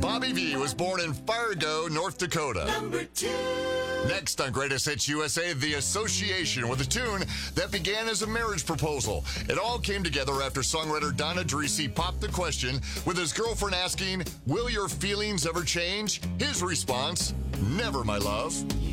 Bobby V was born in Fargo, North Dakota. Number 2. Next on Greatest Hits USA, The Association, with a tune that began as a marriage proposal. It all came together after songwriter Donna Dreese popped the question with his girlfriend asking, "Will your feelings ever change?" His response, "Never, my love."